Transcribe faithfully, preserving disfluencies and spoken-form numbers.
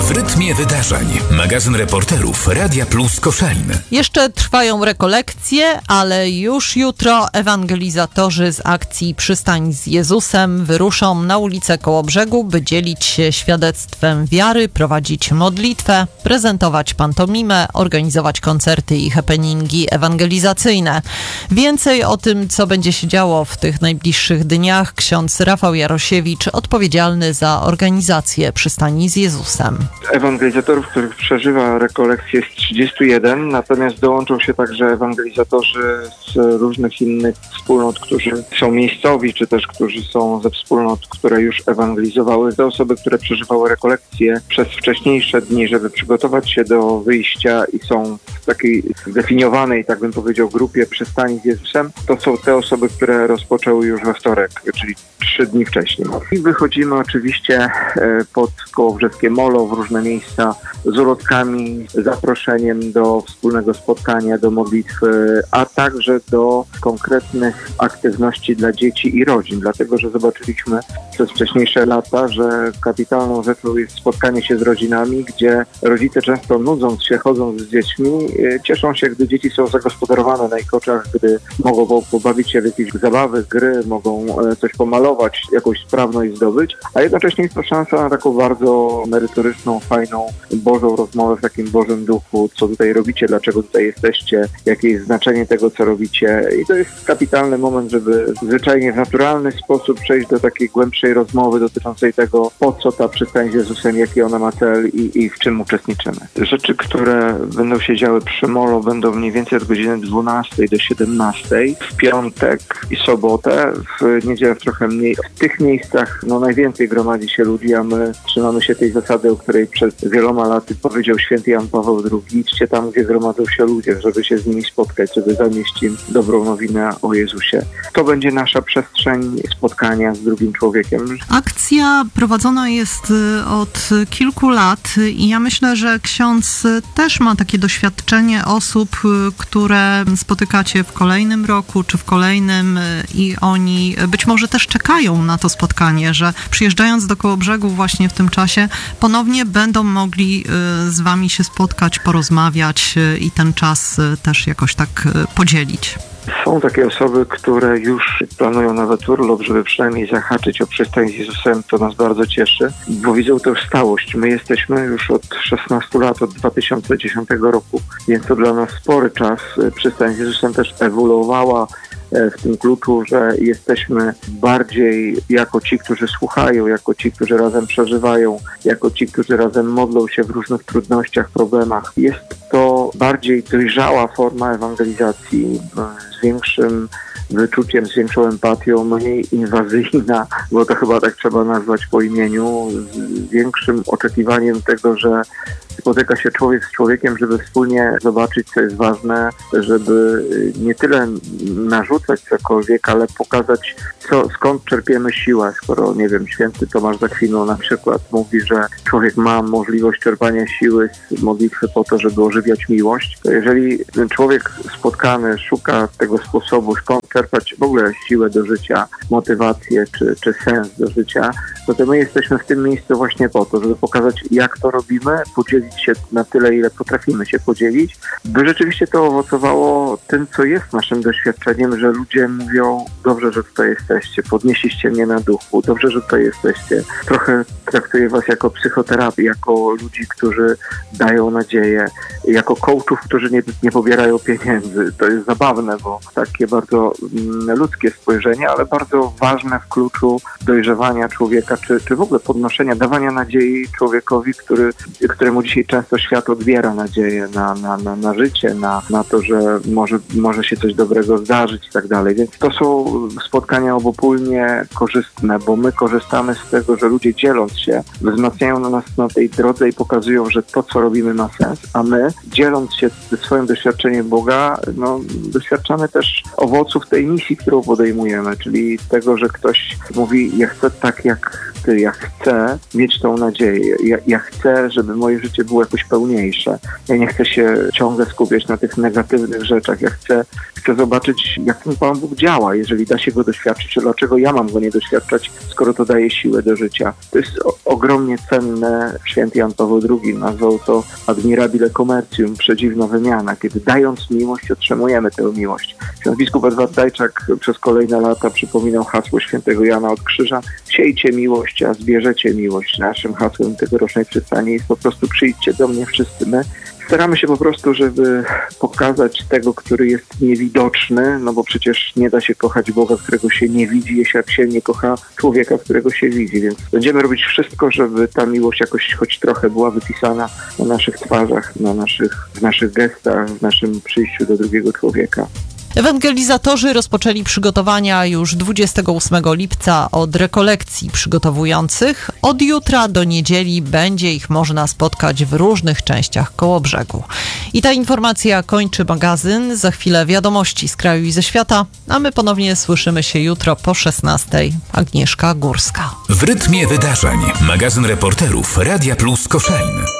W rytmie wydarzeń. Magazyn reporterów Radia Plus Koszalin. Jeszcze trwają rekolekcje, ale już jutro ewangelizatorzy z akcji Przystań z Jezusem wyruszą na ulicę Kołobrzegu, by dzielić się świadectwem wiary, prowadzić modlitwę, prezentować pantomimę, organizować koncerty i happeningi ewangelizacyjne. Więcej o tym, co będzie się działo w tych najbliższych dniach, ksiądz Rafał Jarosiewicz, odpowiedzialny za organizację Przystani z Jezusem. Ewangelizatorów, których przeżywa rekolekcję jest trzydziestu jeden, natomiast dołączą się także ewangelizatorzy z różnych innych wspólnot, którzy są miejscowi, czy też którzy są ze wspólnot, które już ewangelizowały. Te osoby, które przeżywały rekolekcję przez wcześniejsze dni, żeby przygotować się do wyjścia i są w takiej zdefiniowanej, tak bym powiedział, grupie Przystani z Jezusem, to są te osoby, które rozpoczęły już we wtorek, czyli trzy dni wcześniej. I wychodzimy oczywiście pod Kołobrzeskie Molo, w różne miejsca z ulotkami, zaproszeniem do wspólnego spotkania, do modlitwy, a także do konkretnych aktywności dla dzieci i rodzin, dlatego że zobaczyliśmy przez wcześniejsze lata, że kapitalną rzeczą jest spotkanie się z rodzinami, gdzie rodzice często nudząc się, chodząc z dziećmi, cieszą się, gdy dzieci są zagospodarowane na ich oczach, gdy mogą pobawić się w jakieś zabawy, gry, mogą coś pomalować, jakąś sprawność zdobyć, a jednocześnie jest to szansa na taką bardzo merytoryczną, fajną, Bożą rozmowę w takim Bożym duchu, co tutaj robicie, dlaczego tutaj jesteście, jakie jest znaczenie tego, co robicie. I to jest kapitalny moment, żeby zwyczajnie w naturalny sposób przejść do takiej głębszej rozmowy dotyczącej tego, po co ta przystań z Jezusem, jaki ona ma cel i, i w czym uczestniczymy. Rzeczy, które będą się działy przy Molo, będą mniej więcej od godziny dwunastej do siedemnastej, w piątek i sobotę, w niedzielę trochę mniej. W tych miejscach no, najwięcej gromadzi się ludzi, a my trzymamy się tej zasady, o której przed wieloma laty powiedział święty Jan Paweł drugi. Idźcie tam, gdzie gromadzą się ludzie, żeby się z nimi spotkać, żeby zanieść im dobrą nowinę o Jezusie. To będzie nasza przestrzeń spotkania z drugim człowiekiem. Akcja prowadzona jest od kilku lat i ja myślę, że ksiądz też ma takie doświadczenie osób, które spotykacie w kolejnym roku czy w kolejnym i oni być może też czekają na to spotkanie, że przyjeżdżając do Kołobrzegu właśnie w tym czasie ponownie będą mogli z wami się spotkać, porozmawiać i ten czas też jakoś tak podzielić. Są takie osoby, które już planują nawet urlop, żeby przynajmniej zahaczyć o przystań z Jezusem. To nas bardzo cieszy, bo widzą tę stałość. My jesteśmy już od szesnastu lat, od dwa tysiące dziesiątego roku, więc to dla nas spory czas. Przystań z Jezusem też ewoluowała w tym kluczu, że jesteśmy bardziej jako ci, którzy słuchają, jako ci, którzy razem przeżywają, jako ci, którzy razem modlą się w różnych trudnościach, problemach. Jest to bardziej dojrzała forma ewangelizacji z większym wyczuciem, z większą empatią, mniej inwazyjna, bo to chyba tak trzeba nazwać po imieniu, z większym oczekiwaniem tego, że spotyka się człowiek z człowiekiem, żeby wspólnie zobaczyć, co jest ważne, żeby nie tyle narzucać cokolwiek, ale pokazać, co, skąd czerpiemy siłę. Skoro, nie wiem, święty Tomasz z Akwinu na przykład mówi, że człowiek ma możliwość czerpania siły z modlitwy po to, żeby ożywiać miłość, to jeżeli ten człowiek spotkany szuka tego sposobu, skąd czerpać w ogóle siłę do życia, motywację czy, czy sens do życia, no to my jesteśmy w tym miejscu właśnie po to, żeby pokazać, jak to robimy, podzielić się na tyle, ile potrafimy się podzielić, by rzeczywiście to owocowało tym, co jest naszym doświadczeniem, że ludzie mówią, dobrze, że tutaj jesteście, podnieśliście mnie na duchu, dobrze, że tutaj jesteście. Trochę traktuję was jako psychoterapię, jako ludzi, którzy dają nadzieję, jako coachów, którzy nie, nie pobierają pieniędzy. To jest zabawne, bo takie bardzo mm, ludzkie spojrzenie, ale bardzo ważne w kluczu dojrzewania człowieka, czy, czy w ogóle podnoszenia, dawania nadziei człowiekowi, który, któremu dzisiaj często świat odbiera nadzieję na, na, na, na życie, na, na to, że może, może się coś dobrego zdarzyć i tak dalej. Więc to są spotkania obopólnie korzystne, bo my korzystamy z tego, że ludzie dzieląc się, wzmacniają na nas na tej drodze i pokazują, że to, co robimy, ma sens, a my, dzieląc się swoim doświadczeniem Boga, no, doświadczamy też owoców tej misji, którą podejmujemy, czyli tego, że ktoś mówi, ja chcę tak jak ty, ja chcę mieć tą nadzieję. Ja, ja chcę, żeby moje życie było jakoś pełniejsze. Ja nie chcę się ciągle skupiać na tych negatywnych rzeczach. Ja chcę, chcę zobaczyć, jak ten Pan Bóg działa, jeżeli da się go doświadczyć, to dlaczego ja mam go nie doświadczać, skoro to daje siłę do życia. To jest o, ogromnie cenne. Święty Jan Paweł drugi nazwał to admirabile commercium, przedziwna wymiana, kiedy dając miłość otrzymujemy tę miłość. Ksiądz biskup Edward Dajczak przez kolejne lata przypominał hasło świętego Jana od Krzyża: siejcie miłość, a zbierzecie miłość. Naszym hasłem tegorocznej przystani jest po prostu: przyjdźcie do mnie wszyscy. My staramy się po prostu, żeby pokazać tego, który jest niewidoczny, no bo przecież nie da się kochać Boga, którego się nie widzi, jeśli jak się nie kocha człowieka, którego się widzi. Więc będziemy robić wszystko, żeby ta miłość jakoś choć trochę była wypisana na naszych twarzach, na naszych, w naszych gestach, w naszym przyjściu do drugiego człowieka. Ewangelizatorzy rozpoczęli przygotowania już dwudziestego ósmego lipca od rekolekcji przygotowujących. Od jutra do niedzieli będzie ich można spotkać w różnych częściach Kołobrzegu. I ta informacja kończy magazyn. Za chwilę wiadomości z kraju i ze świata, a my ponownie słyszymy się jutro po szesnastej. Agnieszka Górska. W rytmie wydarzeń. Magazyn reporterów Radia Plus Koszalin.